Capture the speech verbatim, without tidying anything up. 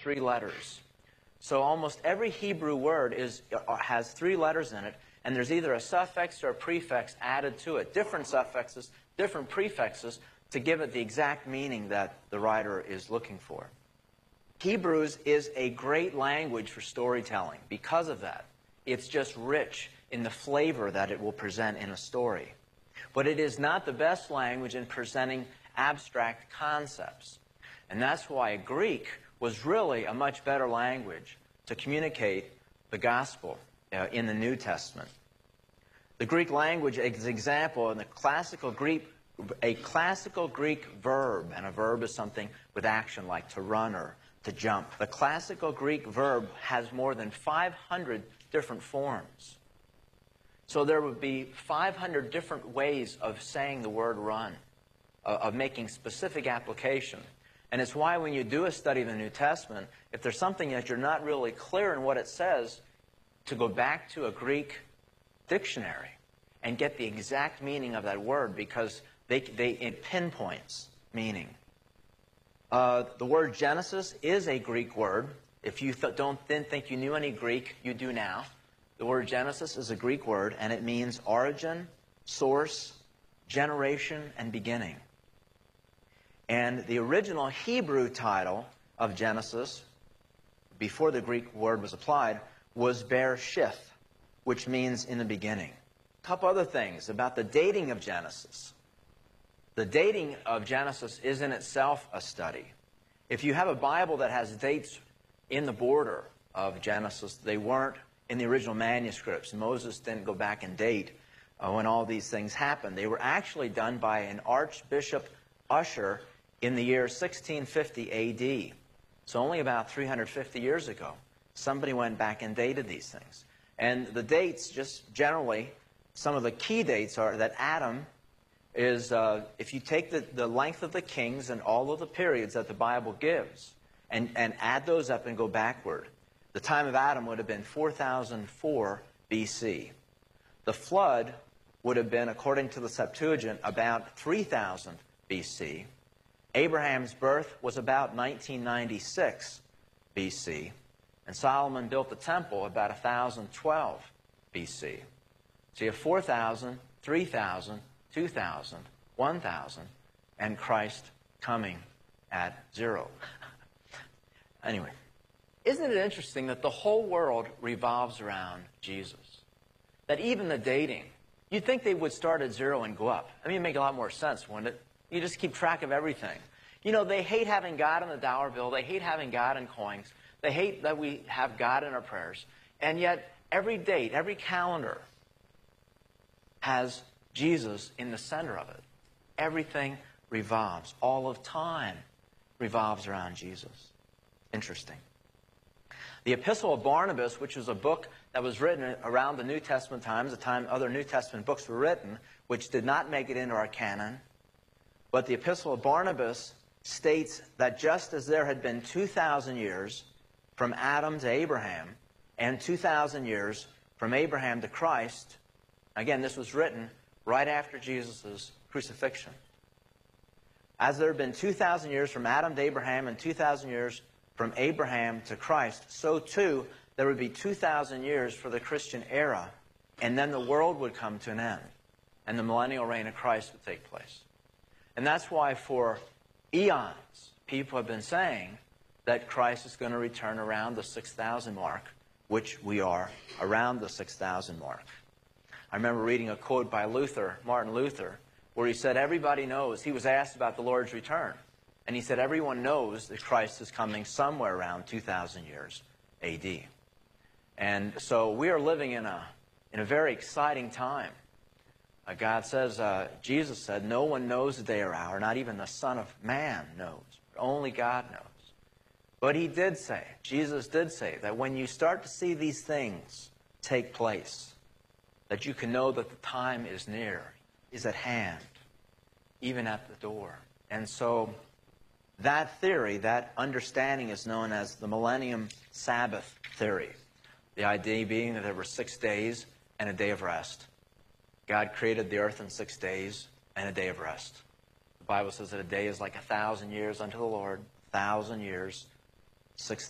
three letters. So almost every Hebrew word is, has three letters in it, and there's either a suffix or a prefix added to it. Different suffixes, different prefixes to give it the exact meaning that the writer is looking for. Hebrews is a great language for storytelling because of that. It's just rich in the flavor that it will present in a story. But it is not the best language in presenting abstract concepts. And that's why Greek was really a much better language to communicate the gospel uh, in the New Testament. The Greek language is an example in the classical Greek, a classical Greek verb, and a verb is something with action like to run or to jump. The classical Greek verb has more than five hundred different forms. So there would be five hundred different ways of saying the word run, uh, of making specific application. And it's why when you do a study of the New Testament, if there's something that you're not really clear in what it says, to go back to a Greek dictionary and get the exact meaning of that word, because they, they, it pinpoints meaning. Uh, the word Genesis is a Greek word. If you th don't didn't think you knew any Greek, you do now. The word Genesis is a Greek word, and it means origin, source, generation, and beginning. And the original Hebrew title of Genesis, before the Greek word was applied, was Bereshith, which means in the beginning. A couple other things about the dating of Genesis. The dating of Genesis is in itself a study. If you have a Bible that has dates in the border of Genesis, they weren't in the original manuscripts. Moses didn't go back and date uh, when all these things happened. They were actually done by an Archbishop Usher in the year sixteen fifty A D. So only about three hundred fifty years ago, somebody went back and dated these things. And the dates, just generally, some of the key dates are that Adam is, uh, if you take the, the length of the kings and all of the periods that the Bible gives, and, and add those up and go backward, the time of Adam would have been four thousand four B C. The flood would have been, according to the Septuagint, about three thousand B C. Abraham's birth was about nineteen ninety-six B C. And Solomon built the temple about one thousand twelve B C. So you have four thousand, three thousand, two thousand, one thousand, and Christ coming at zero. Anyway, isn't it interesting that the whole world revolves around Jesus? That even the dating, you'd think they would start at zero and go up. I mean, it'd make a lot more sense, wouldn't it? You just keep track of everything. You know, they hate having God on the dollar bill. They hate having God in coins. They hate that we have God in our prayers. And yet, every date, every calendar has Jesus in the center of it. Everything revolves. All of time revolves around Jesus. Interesting. The Epistle of Barnabas, which was a book that was written around the New Testament times, the time other New Testament books were written, which did not make it into our canon. But the Epistle of Barnabas states that just as there had been two thousand years from Adam to Abraham, and two thousand years from Abraham to Christ, again, this was written right after Jesus' crucifixion. As there had been two thousand years from Adam to Abraham and two thousand years from Abraham to Christ, so too there would be two thousand years for the Christian era, and then the world would come to an end, and the millennial reign of Christ would take place. And that's why for eons, people have been saying that Christ is going to return around the six thousand mark, which we are around the six thousand mark. I remember reading a quote by Luther, Martin Luther, where he said, everybody knows, he was asked about the Lord's return, and he said, everyone knows that Christ is coming somewhere around two thousand years A D. And so we are living in a, in a very exciting time. Uh, God says, uh, Jesus said, no one knows the day or hour, not even the Son of Man knows. Only God knows. But he did say, Jesus did say, that when you start to see these things take place, that you can know that the time is near, is at hand, even at the door. And so that theory, that understanding is known as the Millennium Sabbath theory. The idea being that there were six days and a day of rest. God created the earth in six days and a day of rest. The Bible says that a day is like a thousand years unto the Lord, a thousand years, six